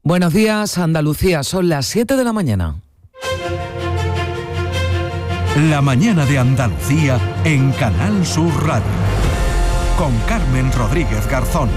Buenos días, Andalucía, son las 7 de la mañana. La mañana de Andalucía en Canal Sur Radio, con Carmen Rodríguez Garzón.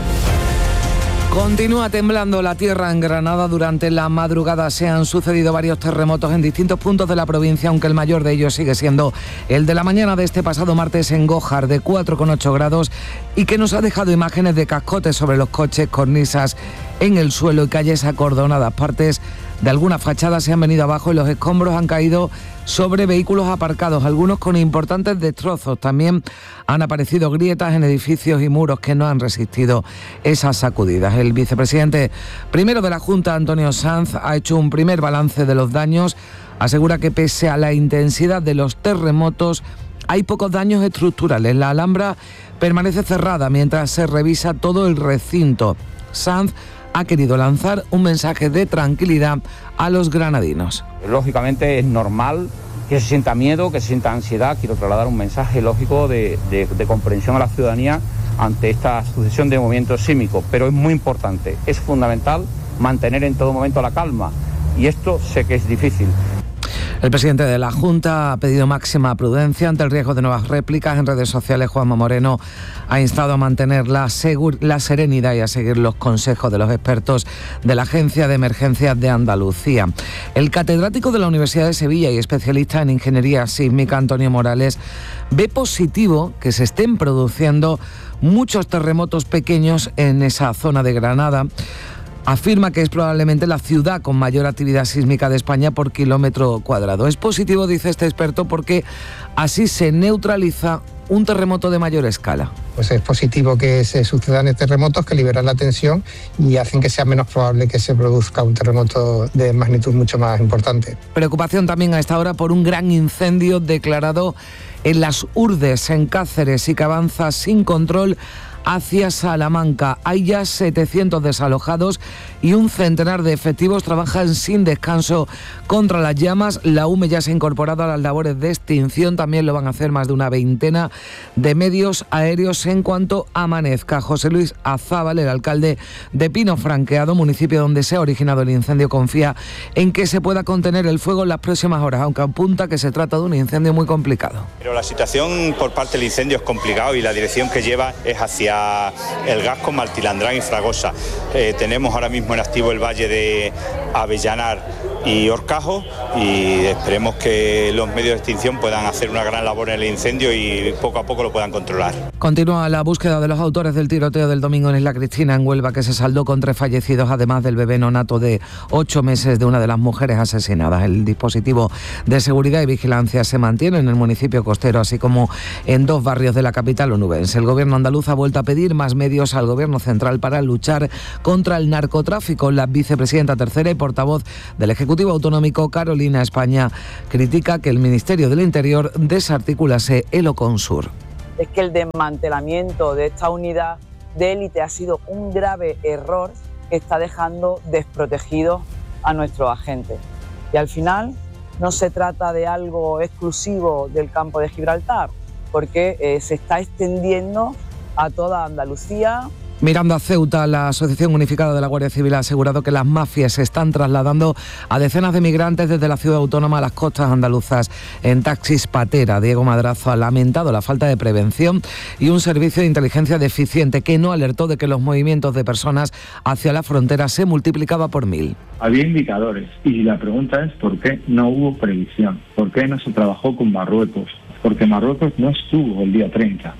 Continúa temblando la tierra en Granada. Durante la madrugada se han sucedido varios terremotos en distintos puntos de la provincia, aunque el mayor de ellos sigue siendo el de la mañana de este pasado martes en Gójar, de 4,8 grados, y que nos ha dejado imágenes de cascotes sobre los coches, cornisas en el suelo y calles acordonadas. Partes de algunas fachadas se han venido abajo y los escombros han caído sobre vehículos aparcados, algunos con importantes destrozos. También han aparecido grietas en edificios y muros que no han resistido esas sacudidas. El vicepresidente primero de la Junta, Antonio Sanz, ha hecho un primer balance de los daños. Asegura que pese a la intensidad de los terremotos, hay pocos daños estructurales. La Alhambra permanece cerrada mientras se revisa todo el recinto. Sanz ha querido lanzar un mensaje de tranquilidad a los granadinos. Lógicamente es normal que se sienta miedo, que se sienta ansiedad. Quiero trasladar un mensaje lógico de comprensión a la ciudadanía ante esta sucesión de movimientos sísmicos, pero es muy importante, es fundamental mantener en todo momento la calma, y esto sé que es difícil. El presidente de la Junta ha pedido máxima prudencia ante el riesgo de nuevas réplicas. En redes sociales, Juanma Moreno ha instado a mantener la serenidad y a seguir los consejos de los expertos de la Agencia de Emergencias de Andalucía. El catedrático de la Universidad de Sevilla y especialista en ingeniería sísmica, Antonio Morales, ve positivo que se estén produciendo muchos terremotos pequeños en esa zona de Granada. Afirma que es probablemente la ciudad con mayor actividad sísmica de España por kilómetro cuadrado. Es positivo, dice este experto, porque así se neutraliza un terremoto de mayor escala. Pues es positivo que se sucedan terremotos que liberan la tensión y hacen que sea menos probable que se produzca un terremoto de magnitud mucho más importante. Preocupación también a esta hora por un gran incendio declarado en Las Urdes, en Cáceres, y que avanza sin control hacia Salamanca. Hay ya 700 desalojados y un centenar de efectivos trabajan sin descanso contra las llamas. La UME ya se ha incorporado a las labores de extinción. También lo van a hacer más de una veintena de medios aéreos en cuanto amanezca. José Luis Azábal, el alcalde de Pino Franqueado, municipio donde se ha originado el incendio, confía en que se pueda contener el fuego en las próximas horas, aunque apunta que se trata de un incendio muy complicado. Pero la situación por parte del incendio es complicado y la dirección que lleva es hacia el Gasco, Martilandrán y Fragosa. Tenemos ahora mismo en activo el valle de Avellanar y Horcajo, y esperemos que los medios de extinción puedan hacer una gran labor en el incendio y poco a poco lo puedan controlar. Continúa la búsqueda de los autores del tiroteo del domingo en Isla Cristina, en Huelva, que se saldó con 3 fallecidos, además del bebé nonato de 8 meses de una de las mujeres asesinadas. El dispositivo de seguridad y vigilancia se mantiene en el municipio costero, así como en 2 barrios de la capital onubense. El gobierno andaluz ha vuelto a pedir más medios al gobierno central para luchar contra el narcotráfico. La vicepresidenta tercera y portavoz del Ejecutivo Autonómico, Carolina España, critica que el Ministerio del Interior desarticulase el Oconsur. Es que el desmantelamiento de esta unidad de élite ha sido un grave error que está dejando desprotegidos a nuestros agentes. Y al final no se trata de algo exclusivo del campo de Gibraltar, porque se está extendiendo a toda Andalucía. Mirando a Ceuta, la Asociación Unificada de la Guardia Civil ha asegurado que las mafias se están trasladando a decenas de migrantes desde la ciudad autónoma a las costas andaluzas en taxis patera. Diego Madrazo ha lamentado la falta de prevención y un servicio de inteligencia deficiente, que no alertó de que los movimientos de personas hacia la frontera se multiplicaba por 1000. Había indicadores y la pregunta es ¿por qué no hubo previsión? ¿Por qué no se trabajó con Marruecos? Porque Marruecos no estuvo el día 30.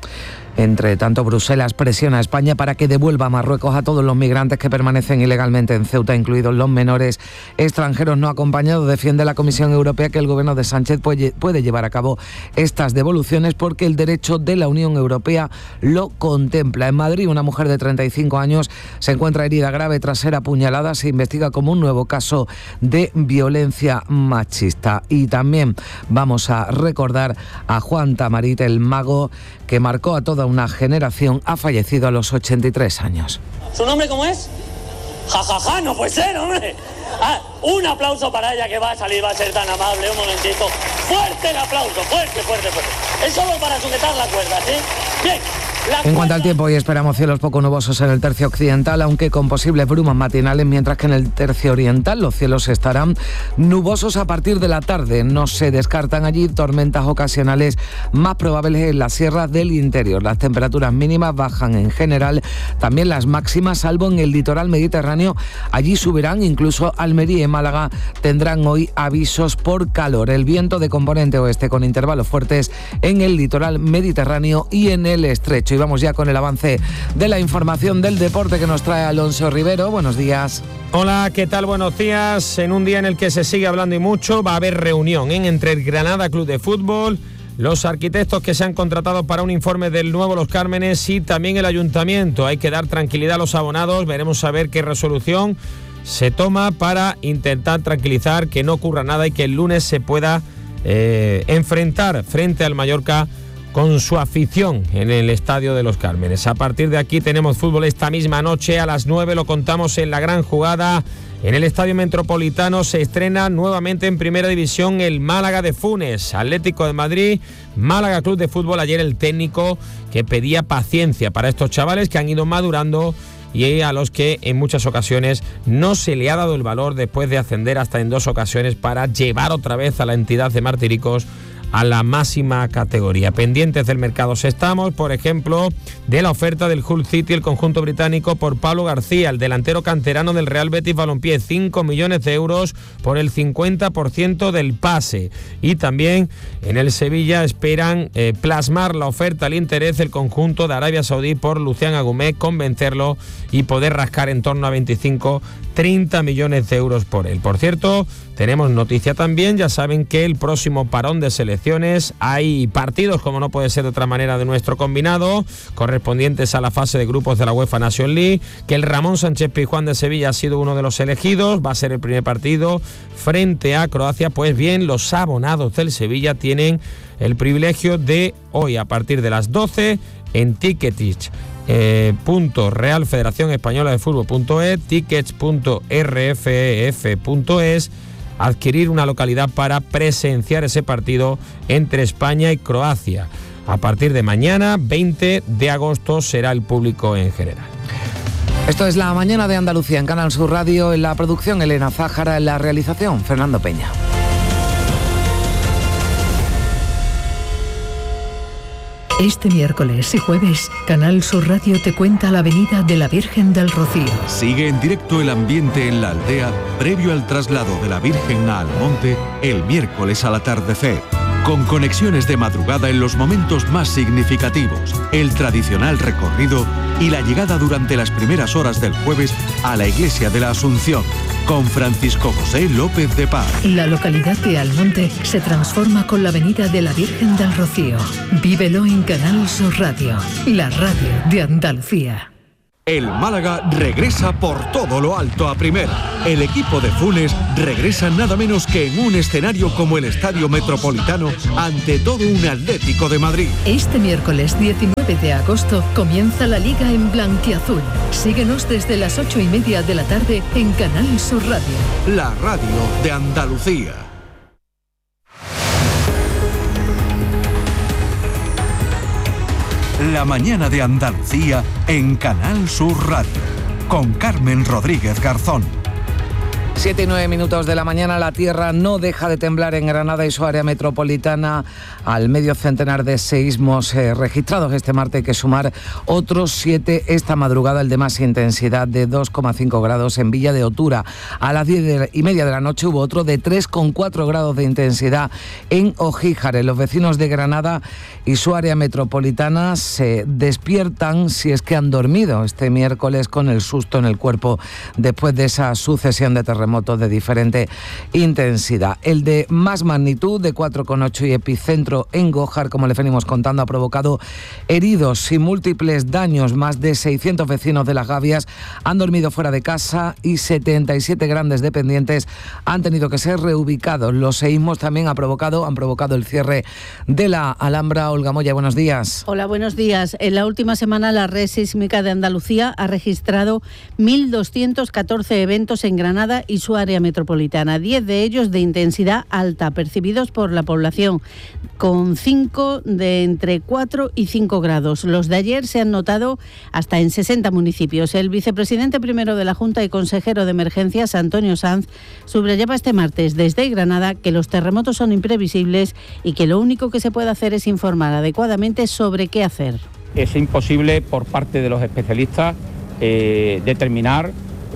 Entre tanto, Bruselas presiona a España para que devuelva a Marruecos a todos los migrantes que permanecen ilegalmente en Ceuta, incluidos los menores extranjeros no acompañados. Defiende la Comisión Europea que el gobierno de Sánchez puede llevar a cabo estas devoluciones porque el derecho de la Unión Europea lo contempla. En Madrid, una mujer de 35 años se encuentra herida grave tras ser apuñalada. Se investiga como un nuevo caso de violencia machista. Y también vamos a recordar a Juan Tamarit, el mago que marcó a toda una generación. Ha fallecido a los 83 años. ¿Su nombre cómo es? Jajaja, no puede ser, hombre. Un aplauso para ella, que va a salir, va a ser tan amable. Un momentito. Fuerte el aplauso, fuerte. Es solo para sujetar la cuerda, ¿sí? Bien. En cuanto al tiempo, hoy esperamos cielos poco nubosos en el tercio occidental, aunque con posibles brumas matinales, mientras que en el tercio oriental los cielos estarán nubosos a partir de la tarde. No se descartan allí tormentas ocasionales más probables en las sierras del interior. Las temperaturas mínimas bajan en general, también las máximas, salvo en el litoral mediterráneo. Allí subirán, incluso Almería y Málaga tendrán hoy avisos por calor. El viento de componente oeste con intervalos fuertes en el litoral mediterráneo y en el estrecho. Y vamos ya con el avance de la información del deporte que nos trae Alonso Rivero. Buenos días. Hola, ¿qué tal? Buenos días. En un día en el que se sigue hablando y mucho, va a haber reunión entre el Granada Club de Fútbol, los arquitectos que se han contratado para un informe del nuevo Los Cármenes y también el ayuntamiento. Hay que dar tranquilidad a los abonados. Veremos a ver qué resolución se toma para intentar tranquilizar, que no ocurra nada y que el lunes se pueda enfrentar frente al Mallorca con su afición en el Estadio de Los Cármenes. A partir de aquí tenemos fútbol esta misma noche a las 9, lo contamos en la gran jugada. En el Estadio Metropolitano se estrena nuevamente en Primera División el Málaga de Funes, Atlético de Madrid, Málaga Club de Fútbol. Ayer el técnico que pedía paciencia para estos chavales que han ido madurando y a los que en muchas ocasiones no se le ha dado el valor después de ascender hasta en 2 ocasiones para llevar otra vez a la entidad de Martiricos a la máxima categoría. Pendientes del mercado estamos, por ejemplo, de la oferta del Hull City, el conjunto británico, por Pablo García, el delantero canterano del Real Betis Balompié, 5 millones de euros por el 50% del pase. Y también en el Sevilla esperan plasmar la oferta al interés del conjunto de Arabia Saudí por Lucián Agumé, convencerlo y poder rascar en torno a 25-30 millones de euros por él. Por cierto, tenemos noticia también, ya saben que el próximo parón de selecciones hay partidos, como no puede ser de otra manera, de nuestro combinado, correspondientes a la fase de grupos de la UEFA Nation League, que el Ramón Sánchez Pizjuán de Sevilla ha sido uno de los elegidos, va a ser el primer partido frente a Croacia. Pues bien, los abonados del Sevilla tienen el privilegio de hoy, a partir de las 12, en Ticketis. Real Federación Española de Fútbol.es, tickets.rff.es, adquirir una localidad para presenciar ese partido entre España y Croacia. A partir de mañana, 20 de agosto, será el público en general. Esto es La Mañana de Andalucía en Canal Sur Radio, en la producción Elena Zájara, en la realización Fernando Peña. Este miércoles y jueves, Canal Sur Radio te cuenta la Avenida de la Virgen del Rocío. Sigue en directo el ambiente en la aldea previo al traslado de la Virgen a Almonte el miércoles al atardecer, con conexiones de madrugada en los momentos más significativos, el tradicional recorrido y la llegada durante las primeras horas del jueves a la Iglesia de la Asunción, con Francisco José López de Paz. La localidad de Almonte se transforma con la Avenida de la Virgen del Rocío. Vívelo en Canal Sur Radio, la radio de Andalucía. El Málaga regresa por todo lo alto a primera. El equipo de Funes regresa nada menos que en un escenario como el Estadio Metropolitano ante todo un Atlético de Madrid. Este miércoles 19 de agosto comienza la Liga en blanquiazul. Síguenos desde las 8:30 de la tarde en Canal Sur Radio. La radio de Andalucía. La mañana de Andalucía en Canal Sur Radio, con Carmen Rodríguez Garzón. 7 y 9 minutos de la mañana, la tierra no deja de temblar en Granada y su área metropolitana. Al medio centenar de seísmos registrados este martes, hay que sumar otros 7 esta madrugada, el de más intensidad de 2,5 grados en Villa de Otura. A las 10:30 de la noche hubo otro de 3,4 grados de intensidad en Ojíjar. Los vecinos de Granada y su área metropolitana se despiertan, si es que han dormido, este miércoles con el susto en el cuerpo después de esa sucesión de terremotos de diferente intensidad. El de más magnitud, de 4,8 y epicentro en Gójar, como le venimos contando, ha provocado heridos y múltiples daños. Más de 600 vecinos de Las Gavias han dormido fuera de casa y 77 grandes dependientes han tenido que ser reubicados. Los seísmos también han provocado el cierre de la Alhambra. Olga Moya, buenos días. Hola, buenos días. En la última semana la Red Sísmica de Andalucía ha registrado 1.214 eventos en Granada y y su área metropolitana, 10 de ellos de intensidad alta, percibidos por la población, con 5 de entre 4 y 5 grados. Los de ayer se han notado hasta en 60 municipios. El vicepresidente primero de la Junta y consejero de Emergencias, Antonio Sanz, subrayaba este martes desde Granada que los terremotos son imprevisibles y que lo único que se puede hacer es informar adecuadamente sobre qué hacer. Es imposible por parte de los especialistas determinar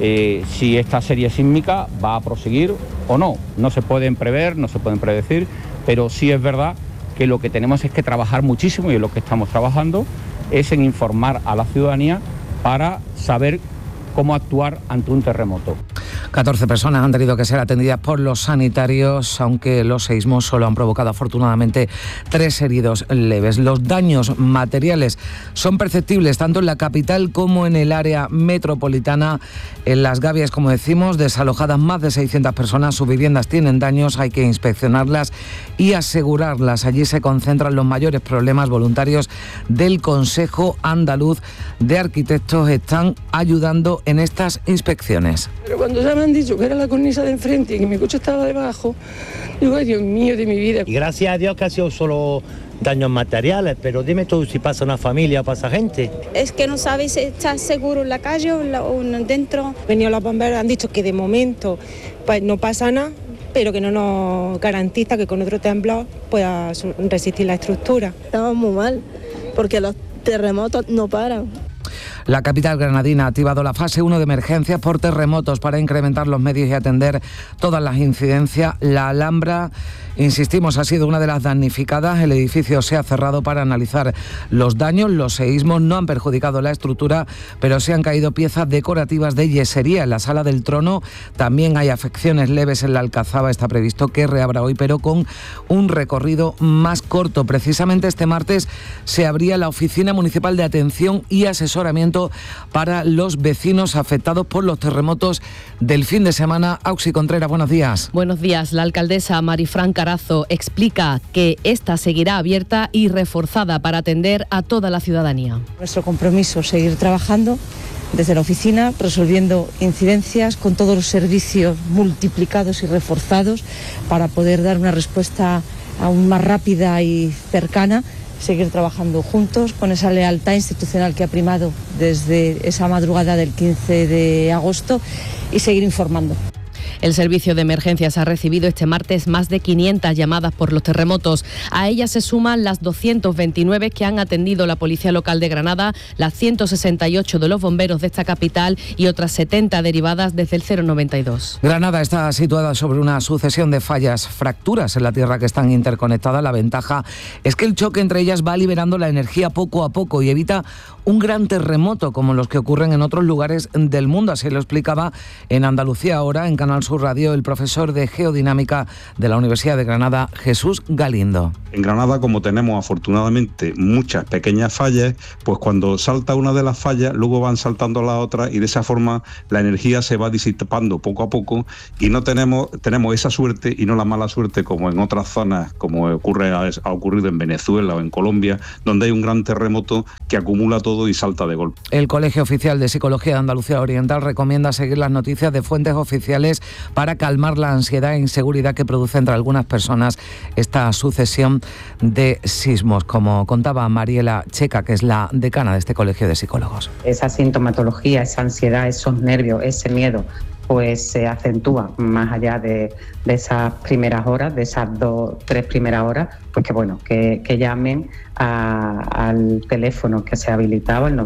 si esta serie sísmica va a proseguir o no. No se pueden prever, no se pueden predecir, pero sí es verdad que lo que tenemos es que trabajar muchísimo, y en lo que estamos trabajando es en informar a la ciudadanía para saber cómo actuar ante un terremoto. 14 personas han tenido que ser atendidas por los sanitarios, aunque los seísmos solo han provocado afortunadamente 3 heridos leves. Los daños materiales son perceptibles tanto en la capital como en el área metropolitana. En Las Gavias, como decimos, desalojadas más de 600 personas, sus viviendas tienen daños, hay que inspeccionarlas y asegurarlas. Allí se concentran los mayores problemas. Voluntarios del Consejo Andaluz de Arquitectos están ayudando en estas inspecciones. Pero cuando ya me han dicho que era la cornisa de enfrente y que mi coche estaba debajo, digo, ay Dios mío de mi vida. Y gracias a Dios que ha sido solo daños materiales, pero dime tú si pasa una familia o pasa gente. Es que no sabes si estás seguro en la calle o dentro. Venido los bomberos, han dicho que de momento pues no pasa nada, pero que no nos garantiza que con otro temblor pueda resistir la estructura. Estamos muy mal, porque los terremotos no paran. La capital granadina ha activado la fase 1 de emergencias por terremotos para incrementar los medios y atender todas las incidencias. La Alhambra, insistimos, ha sido una de las damnificadas. El edificio se ha cerrado para analizar los daños. Los seísmos no han perjudicado la estructura, pero se han caído piezas decorativas de yesería. En la Sala del Trono también hay afecciones leves. En la Alcazaba está previsto que reabra hoy, pero con un recorrido más corto. Precisamente este martes se abría la Oficina Municipal de Atención y Asesoramiento para los vecinos afectados por los terremotos del fin de semana. Auxi Contreras, buenos días. Buenos días. La alcaldesa Marifran Carazo explica que esta seguirá abierta y reforzada para atender a toda la ciudadanía. Nuestro compromiso es seguir trabajando desde la oficina, resolviendo incidencias con todos los servicios multiplicados y reforzados para poder dar una respuesta aún más rápida y cercana. Seguir trabajando juntos con esa lealtad institucional que ha primado desde esa madrugada del 15 de agosto y seguir informando. El servicio de emergencias ha recibido este martes más de 500 llamadas por los terremotos. A ellas se suman las 229 que han atendido la Policía Local de Granada, las 168 de los bomberos de esta capital y otras 70 derivadas desde el 092. Granada está situada sobre una sucesión de fallas, fracturas en la tierra que están interconectadas. La ventaja es que el choque entre ellas va liberando la energía poco a poco y evita un gran terremoto como los que ocurren en otros lugares del mundo. Así lo explicaba en Andalucía Ahora, en Canal Sur Radio, el profesor de Geodinámica de la Universidad de Granada, Jesús Galindo. En Granada, como tenemos afortunadamente muchas pequeñas fallas, pues cuando salta una de las fallas, luego van saltando las otras y de esa forma la energía se va disipando poco a poco y no tenemos esa suerte y no la mala suerte como en otras zonas, como ha ocurrido en Venezuela o en Colombia, donde hay un gran terremoto que acumula todo y salta de golpe. El Colegio Oficial de Psicología de Andalucía Oriental recomienda seguir las noticias de fuentes oficiales para calmar la ansiedad e inseguridad que produce entre algunas personas esta sucesión de sismos, como contaba Mariela Checa, que es la decana de este colegio de psicólogos. Esa sintomatología, esa ansiedad, esos nervios, ese miedo, pues se acentúa más allá de esas primeras horas, de esas 2-3 primeras horas, pues que llamen al teléfono que se ha habilitado, el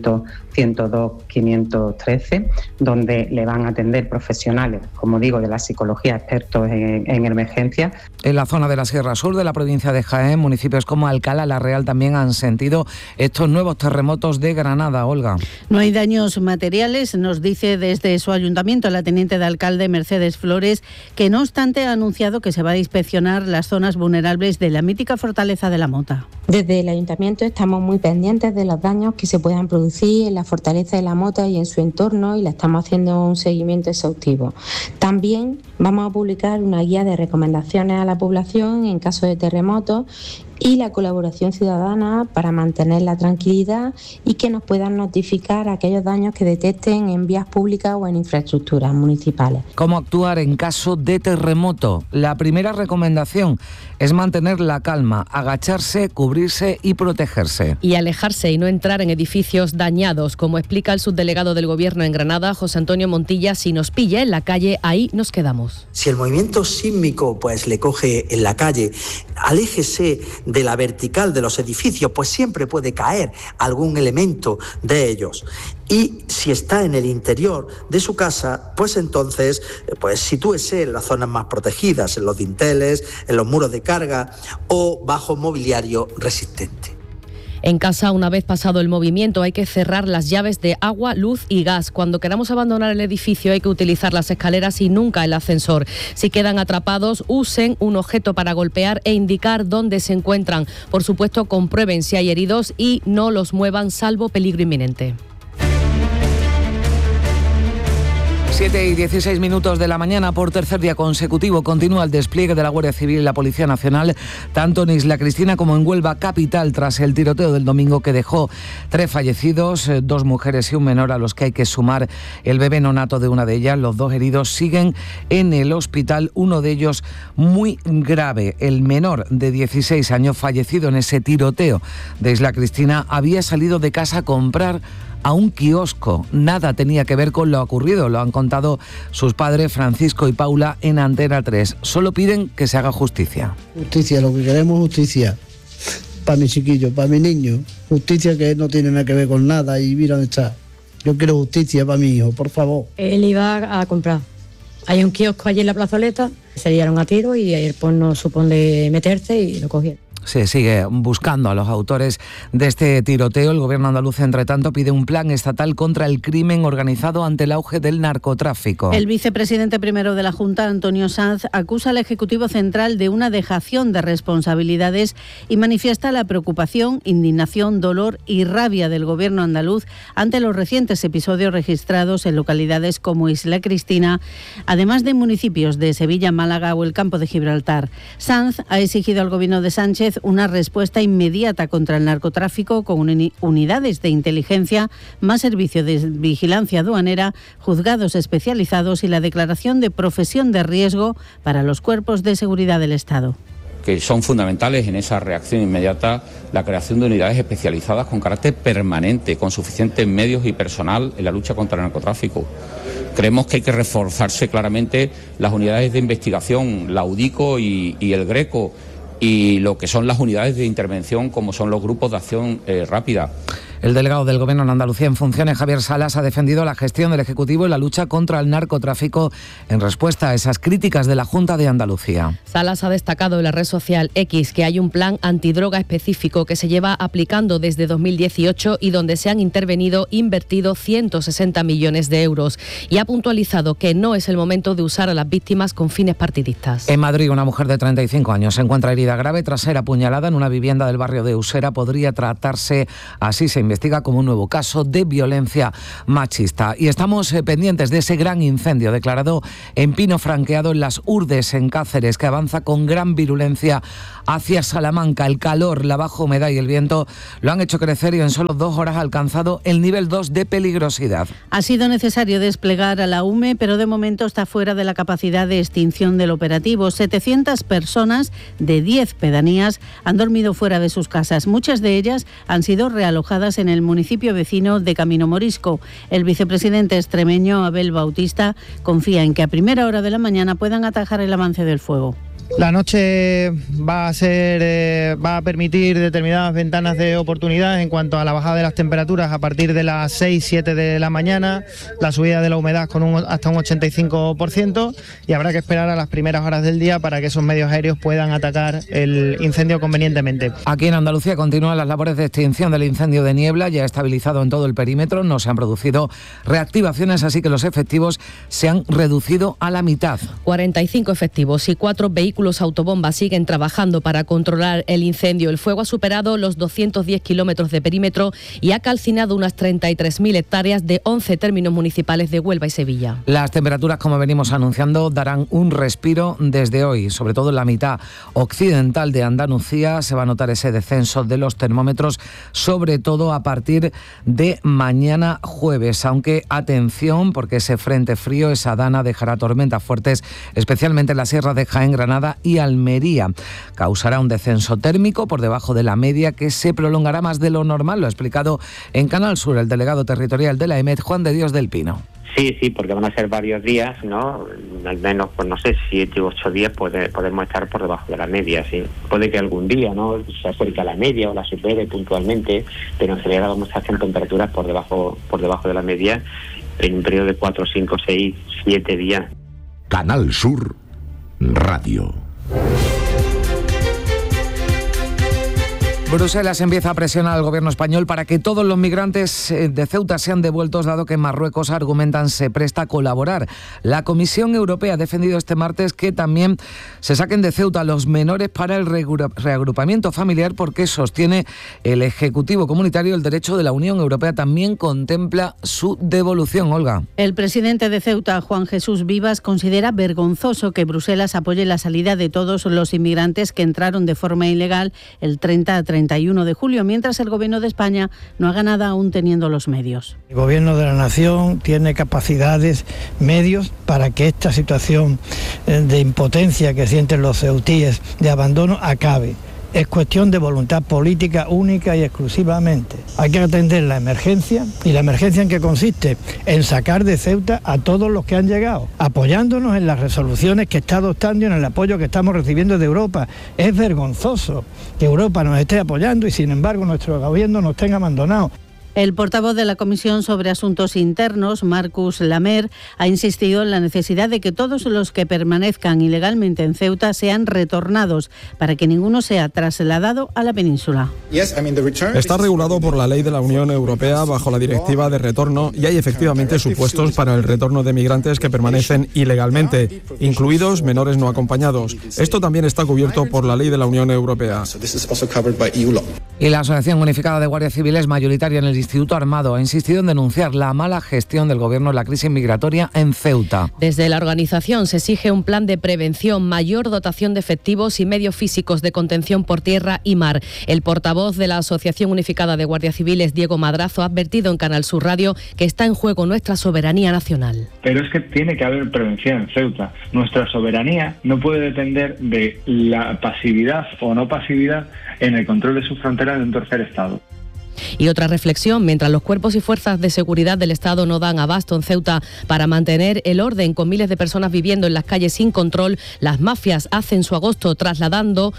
900-102-513, donde le van a atender profesionales, como digo, de la psicología, expertos en emergencias. En la zona de la Sierra Sur de la provincia de Jaén, municipios como Alcalá, La Real también han sentido estos nuevos terremotos de Granada. Olga. No hay daños materiales, nos dice desde su ayuntamiento la teniente de alcalde Mercedes Flores, que no obstante ha anunciado que se va a inspeccionar las zonas vulnerables de la mítica Fortaleza de la Mota. Desde el Ayuntamiento estamos muy pendientes de los daños que se puedan producir en la Fortaleza de la Mota y en su entorno y le estamos haciendo un seguimiento exhaustivo. También Vamos a publicar una guía de recomendaciones a la población en caso de terremotos y la colaboración ciudadana para mantener la tranquilidad y que nos puedan notificar aquellos daños que detecten en vías públicas o en infraestructuras municipales. ¿Cómo actuar en caso de terremoto? La primera recomendación es mantener la calma, agacharse, cubrirse y protegerse. Y alejarse y no entrar en edificios dañados. Como explica el subdelegado del Gobierno en Granada, José Antonio Montilla, si nos pilla en la calle, ahí nos quedamos. Si el movimiento sísmico pues le coge en la calle, aléjese de la vertical de los edificios, pues siempre puede caer algún elemento de ellos. Y si está en el interior de su casa, pues entonces pues sitúese en las zonas más protegidas, en los dinteles, en los muros de carga o bajo mobiliario resistente. En casa, una vez pasado el movimiento, hay que cerrar las llaves de agua, luz y gas. Cuando queramos abandonar el edificio hay que utilizar las escaleras y nunca el ascensor. Si quedan atrapados, usen un objeto para golpear e indicar dónde se encuentran. Por supuesto, comprueben si hay heridos y no los muevan salvo peligro inminente. 7:16 de la mañana. Por tercer día consecutivo continúa el despliegue de la Guardia Civil y la Policía Nacional, tanto en Isla Cristina como en Huelva capital, tras el tiroteo del domingo que dejó 3 fallecidos, 2 mujeres y un menor, a los que hay que sumar el bebé nonato de una de ellas. Los 2 heridos siguen en el hospital, uno de ellos muy grave. El menor, de 16 años, fallecido en ese tiroteo de Isla Cristina, había salido de casa a comprar a un kiosco. Nada tenía que ver con lo ocurrido, lo han contado sus padres Francisco y Paula en Antena 3. Solo piden que se haga justicia. Justicia, lo que queremos es justicia. Para mi chiquillo, para mi niño. Justicia que no tiene nada que ver con nada y mira dónde está. Yo quiero justicia para mi hijo, por favor. Él iba a comprar. Hay un kiosco allí en la plazoleta, se liaron a tiro y ayer pues no supo dónde meterse y lo cogieron. Se sigue buscando a los autores de este tiroteo. El gobierno andaluz, entre tanto, pide un plan estatal contra el crimen organizado ante el auge del narcotráfico. El vicepresidente primero de la Junta, Antonio Sanz, acusa al Ejecutivo Central de una dejación de responsabilidades y manifiesta la preocupación, indignación, dolor y rabia del gobierno andaluz ante los recientes episodios registrados en localidades como Isla Cristina, además de municipios de Sevilla, Málaga o el Campo de Gibraltar. Sanz ha exigido al gobierno de Sánchez una respuesta inmediata contra el narcotráfico con unidades de inteligencia, más servicio de vigilancia aduanera, juzgados especializados y la declaración de profesión de riesgo para los cuerpos de seguridad del Estado. Que son fundamentales en esa reacción inmediata, la creación de unidades especializadas con carácter permanente, con suficientes medios y personal en la lucha contra el narcotráfico. Creemos que hay que reforzarse claramente las unidades de investigación, la UDICO y el GRECO, y lo que son las unidades de intervención, como son los grupos de acción rápida. El delegado del Gobierno en Andalucía en funciones, Javier Salas, ha defendido la gestión del Ejecutivo y la lucha contra el narcotráfico en respuesta a esas críticas de la Junta de Andalucía. Salas ha destacado en la red social X que hay un plan antidroga específico que se lleva aplicando desde 2018 y donde se han invertido 160 millones de euros. Y ha puntualizado que no es el momento de usar a las víctimas con fines partidistas. En Madrid, una mujer de 35 años se encuentra herida grave tras ser apuñalada en una vivienda del barrio de Usera. Podría tratarse, así se investiga, como un nuevo caso de violencia machista. Y estamos pendientes de ese gran incendio declarado en Pino Franqueado, en las Urdes, en Cáceres, que avanza con gran virulencia hacia Salamanca. El calor, la baja humedad y el viento lo han hecho crecer y en solo 2 horas ha alcanzado el nivel 2 de peligrosidad. Ha sido necesario desplegar a la UME, pero de momento está fuera de la capacidad de extinción del operativo. 700 personas de 10 pedanías han dormido fuera de sus casas. Muchas de ellas han sido realojadas en el municipio vecino de Camino Morisco. El vicepresidente extremeño, Abel Bautista, confía en que a primera hora de la mañana puedan atajar el avance del fuego. La noche va a permitir determinadas ventanas de oportunidad en cuanto a la bajada de las temperaturas a partir de las 6-7 de la mañana, la subida de la humedad con hasta un 85%, y habrá que esperar a las primeras horas del día para que esos medios aéreos puedan atacar el incendio convenientemente. Aquí en Andalucía continúan las labores de extinción del incendio de Niebla, ya estabilizado en todo el perímetro, no se han producido reactivaciones, así que los efectivos se han reducido a la mitad. 45 efectivos y 4 vehículos vehículos autobomba siguen trabajando para controlar el incendio. El fuego ha superado los 210 kilómetros de perímetro y ha calcinado unas 33.000 hectáreas de 11 términos municipales de Huelva y Sevilla. Las temperaturas, como venimos anunciando, darán un respiro desde hoy. Sobre todo en la mitad occidental de Andalucía se va a notar ese descenso de los termómetros, sobre todo a partir de mañana jueves. Aunque atención, porque ese frente frío, esa dana, dejará tormentas fuertes, especialmente en las sierras de Jaén, Granada y Almería. Causará un descenso térmico por debajo de la media que se prolongará más de lo normal. Lo ha explicado en Canal Sur el delegado territorial de la EMET, Juan de Dios del Pino. Sí, porque van a ser varios días, ¿no? Al menos, pues no sé, 7 u 8 días podemos estar por debajo de la media, sí. Puede que algún día, ¿no?, se acerque a la media o la supere puntualmente, pero en general vamos a hacer temperaturas por debajo de la media en un periodo de 4, 5, 6, 7 días. Canal Sur Radio. Bruselas empieza a presionar al gobierno español para que todos los migrantes de Ceuta sean devueltos, dado que Marruecos, argumentan, se presta a colaborar. La Comisión Europea ha defendido este martes que también se saquen de Ceuta los menores para el reagrupamiento familiar, porque sostiene el Ejecutivo Comunitario el derecho de la Unión Europea también contempla su devolución. Olga. El presidente de Ceuta, Juan Jesús Vivas, considera vergonzoso que Bruselas apoye la salida de todos los inmigrantes que entraron de forma ilegal el 30 a 31 de julio, mientras el Gobierno de España no haga nada aún teniendo los medios. El Gobierno de la Nación tiene capacidades, medios para que esta situación de impotencia que sienten los ceutíes de abandono acabe. Es cuestión de voluntad política única y exclusivamente. Hay que atender la emergencia, y la emergencia en qué consiste: en sacar de Ceuta a todos los que han llegado, apoyándonos en las resoluciones que está adoptando y en el apoyo que estamos recibiendo de Europa. Es vergonzoso que Europa nos esté apoyando y sin embargo nuestro gobierno nos tenga abandonados. El portavoz de la Comisión sobre Asuntos Internos, Marcus Lamer, ha insistido en la necesidad de que todos los que permanezcan ilegalmente en Ceuta sean retornados para que ninguno sea trasladado a la península. Está regulado por la ley de la Unión Europea bajo la Directiva de Retorno y hay efectivamente supuestos para el retorno de migrantes que permanecen ilegalmente, incluidos menores no acompañados. Esto también está cubierto por la ley de la Unión Europea. Y la Asociación Unificada de Guardias Civiles, mayoritaria en el Instituto Armado, ha insistido en denunciar la mala gestión del Gobierno en la crisis migratoria en Ceuta. Desde la organización se exige un plan de prevención, mayor dotación de efectivos y medios físicos de contención por tierra y mar. El portavoz de la Asociación Unificada de Guardias Civiles, Diego Madrazo, ha advertido en Canal Sur Radio que está en juego nuestra soberanía nacional. Pero es que tiene que haber prevención en Ceuta. Nuestra soberanía no puede depender de la pasividad o no pasividad en el control de su frontera de un tercer Estado. Y otra reflexión: mientras los cuerpos y fuerzas de seguridad del Estado no dan abasto en Ceuta para mantener el orden, con miles de personas viviendo en las calles sin control, las mafias hacen su agosto trasladando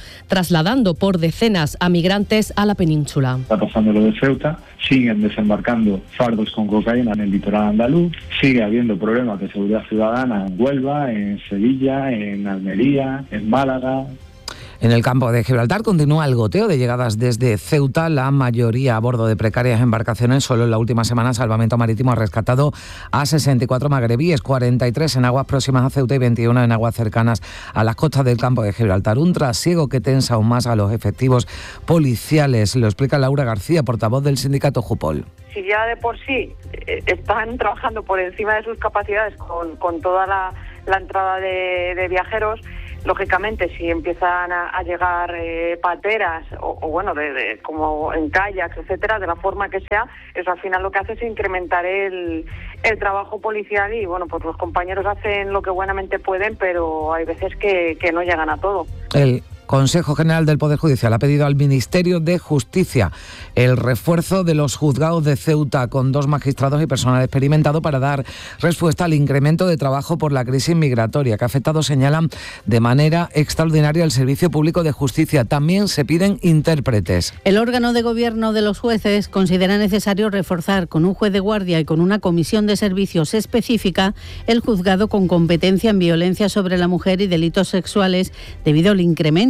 por decenas a migrantes a la península. Está pasando lo de Ceuta, siguen desembarcando fardos con cocaína en el litoral andaluz, sigue habiendo problemas de seguridad ciudadana en Huelva, en Sevilla, en Almería, en Málaga. En el campo de Gibraltar continúa el goteo de llegadas desde Ceuta, la mayoría a bordo de precarias embarcaciones. Solo en la última semana Salvamento Marítimo ha rescatado a 64 magrebíes, 43 en aguas próximas a Ceuta y 21 en aguas cercanas a las costas del campo de Gibraltar. Un trasiego que tensa aún más a los efectivos policiales. Lo explica Laura García, portavoz del sindicato Jupol. Si ya de por sí están trabajando por encima de sus capacidades con toda la entrada de viajeros, lógicamente si empiezan a llegar pateras o bueno, como en kayaks, etcétera, de la forma que sea, eso al final lo que hace es incrementar el trabajo policial y bueno, pues los compañeros hacen lo que buenamente pueden, pero hay veces que no llegan a todo. El Consejo General del Poder Judicial ha pedido al Ministerio de Justicia el refuerzo de los juzgados de Ceuta con 2 magistrados y personal experimentado para dar respuesta al incremento de trabajo por la crisis migratoria que ha afectado, señalan, de manera extraordinaria el Servicio Público de Justicia. También se piden intérpretes. El órgano de gobierno de los jueces considera necesario reforzar con un juez de guardia y con una comisión de servicios específica el juzgado con competencia en violencia sobre la mujer y delitos sexuales debido al incremento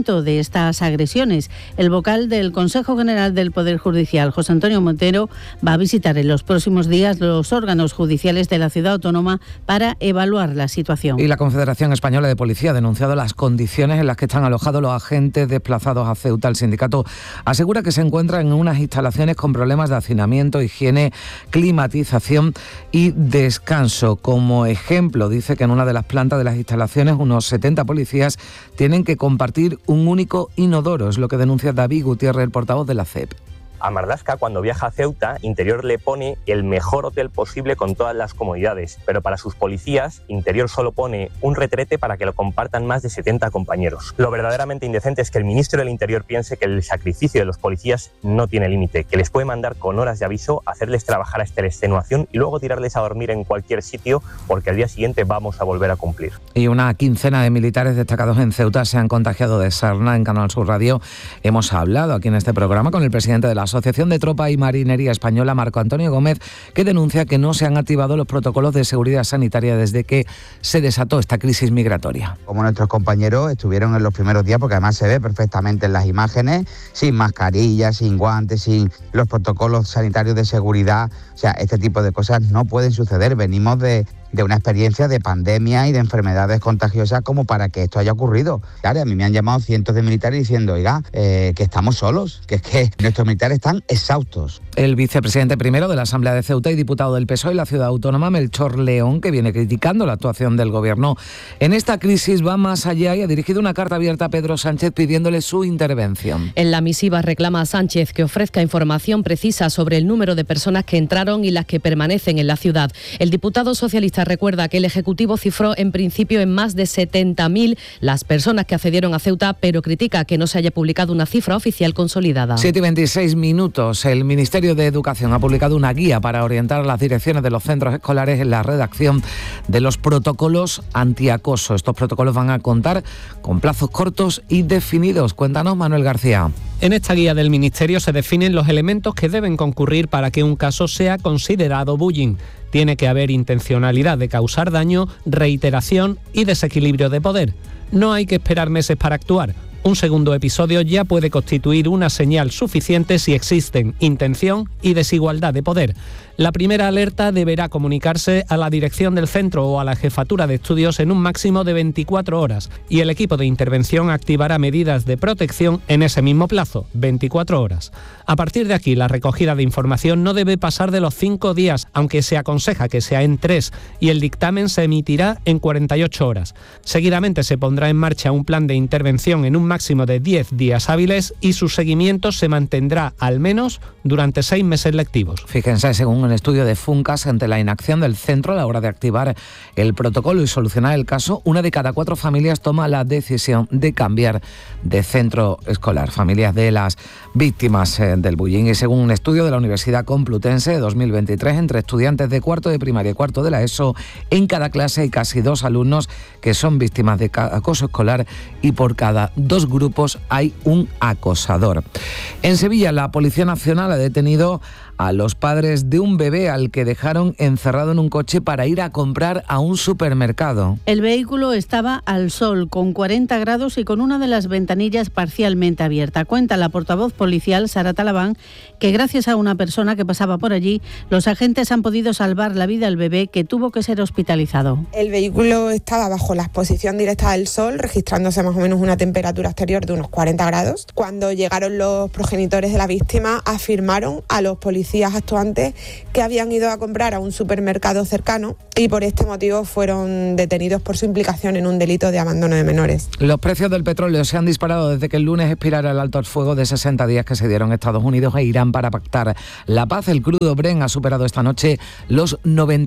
seguimiento de estas agresiones. El vocal del Consejo General del Poder Judicial, José Antonio Montero, va a visitar en los próximos días los órganos judiciales de la ciudad autónoma para evaluar la situación. Y la Confederación Española de Policía ha denunciado las condiciones en las que están alojados los agentes desplazados a Ceuta. El sindicato asegura que se encuentran en unas instalaciones con problemas de hacinamiento, higiene, climatización y descanso. Como ejemplo, dice que en una de las plantas de las instalaciones unos 70 policías tienen que compartir un único inodoro, es lo que denuncia David Gutiérrez, el portavoz de la CEP. A Marlaska, cuando viaja a Ceuta, Interior le pone el mejor hotel posible con todas las comodidades, pero para sus policías, Interior solo pone un retrete para que lo compartan más de 70 compañeros. Lo verdaderamente indecente es que el ministro del Interior piense que el sacrificio de los policías no tiene límite, que les puede mandar con horas de aviso, hacerles trabajar hasta la extenuación y luego tirarles a dormir en cualquier sitio, porque al día siguiente vamos a volver a cumplir. Y una quincena de militares destacados en Ceuta se han contagiado de sarna. En Canal Sur Radio hemos hablado aquí en este programa con el presidente de la Asociación de Tropa y Marinería Española, Marco Antonio Gómez, que denuncia que no se han activado los protocolos de seguridad sanitaria desde que se desató esta crisis migratoria. Como nuestros compañeros estuvieron en los primeros días, porque además se ve perfectamente en las imágenes, sin mascarillas, sin guantes, sin los protocolos sanitarios de seguridad. O sea, este tipo de cosas no pueden suceder. Venimos de una experiencia de pandemia y de enfermedades contagiosas como para que esto haya ocurrido. Claro, a mí me han llamado cientos de militares diciendo, oiga, que estamos solos, que es que nuestros militares están exhaustos. El vicepresidente primero de la Asamblea de Ceuta y diputado del PSOE y la ciudad autónoma, Melchor León, que viene criticando la actuación del gobierno en esta crisis, va más allá y ha dirigido una carta abierta a Pedro Sánchez pidiéndole su intervención. En la misiva reclama a Sánchez que ofrezca información precisa sobre el número de personas que entraron y las que permanecen en la ciudad. El diputado socialista recuerda que el Ejecutivo cifró en principio en más de 70.000 las personas que accedieron a Ceuta, pero critica que no se haya publicado una cifra oficial consolidada. 7:26 minutos. El Ministerio de Educación ha publicado una guía para orientar a las direcciones de los centros escolares en la redacción de los protocolos antiacoso. Estos protocolos van a contar con plazos cortos y definidos. Cuéntanos, Manuel García. En esta guía del Ministerio se definen los elementos que deben concurrir para que un caso sea considerado bullying. Tiene que haber intencionalidad de causar daño, reiteración y desequilibrio de poder. No hay que esperar meses para actuar. Un segundo episodio ya puede constituir una señal suficiente si existen intención y desigualdad de poder. La primera alerta deberá comunicarse a la dirección del centro o a la jefatura de estudios en un máximo de 24 horas y el equipo de intervención activará medidas de protección en ese mismo plazo, 24 horas. A partir de aquí, la recogida de información no debe pasar de los 5 días, aunque se aconseja que sea en 3, y el dictamen se emitirá en 48 horas. Seguidamente se pondrá en marcha un plan de intervención en un máximo de 10 días hábiles y su seguimiento se mantendrá al menos durante 6 meses lectivos. Fíjense, según un estudio de Funcas, ante la inacción del centro a la hora de activar el protocolo y solucionar el caso, 1 de cada 4 familias toma la decisión de cambiar de centro escolar. Familias de las víctimas del bullying. Y según un estudio de la Universidad Complutense de 2023, entre estudiantes de cuarto de primaria y cuarto de la ESO, en cada clase hay casi 2 alumnos que son víctimas de acoso escolar y por cada 2 grupos hay un acosador. En Sevilla, la Policía Nacional ha detenido a los padres de un bebé al que dejaron encerrado en un coche para ir a comprar a un supermercado. El vehículo estaba al sol, con 40 grados y con una de las ventanillas parcialmente abierta. Cuenta la portavoz policial, Sara Talabán, que gracias a una persona que pasaba por allí, los agentes han podido salvar la vida al bebé, que tuvo que ser hospitalizado. El vehículo estaba bajo la exposición directa del sol, registrándose más o menos una temperatura exterior de unos 40 grados. Cuando llegaron los progenitores de la víctima, afirmaron a los policías actuantes que habían ido a comprar a un supermercado cercano y por este motivo fueron detenidos por su implicación en un delito de abandono de menores. Los precios del petróleo se han disparado desde que el lunes expirara el alto al fuego de 60 días que se dieron Estados Unidos e Irán para pactar la paz. El crudo Brent ha superado esta noche los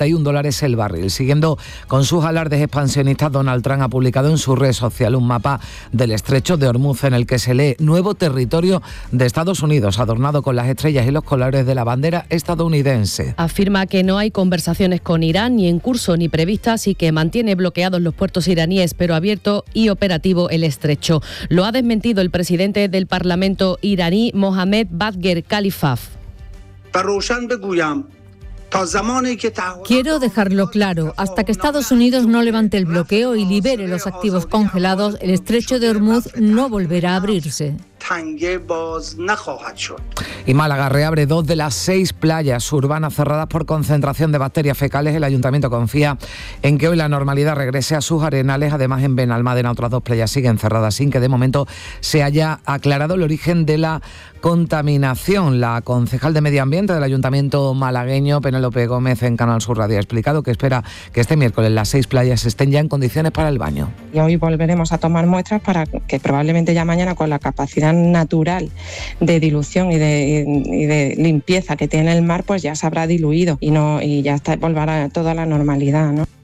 $91 el barril. Siguiendo con sus alardes expansionistas, Donald Trump ha publicado en su red social un mapa del estrecho de Hormuz en el que se lee nuevo territorio de Estados Unidos, adornado con las estrellas y los colores de la bandera estadounidense. Afirma que no hay conversaciones con Irán ni en curso ni previstas y que mantiene bloqueados los puertos iraníes, pero abierto y operativo el estrecho. Lo ha desmentido el presidente del Parlamento iraní, Mohammad Bagher Khalifaf. Quiero dejarlo claro, hasta que Estados Unidos no levante el bloqueo y libere los activos congelados, el estrecho de Hormuz no volverá a abrirse. Y Málaga reabre 2 de las 6 playas urbanas cerradas por concentración de bacterias fecales. El ayuntamiento confía en que hoy la normalidad regrese a sus arenales. Además, en Benalmádena otras 2 playas siguen cerradas sin que de momento se haya aclarado el origen de la contaminación. La concejal de Medio Ambiente del ayuntamiento malagueño, Penélope Gómez, en Canal Sur Radio ha explicado que espera que este miércoles las 6 playas estén ya en condiciones para el baño. Y hoy volveremos a tomar muestras para que probablemente ya mañana, con la capacidad natural de dilución y de limpieza que tiene el mar, pues ya se habrá diluido y ya volverá toda la normalidad, ¿no?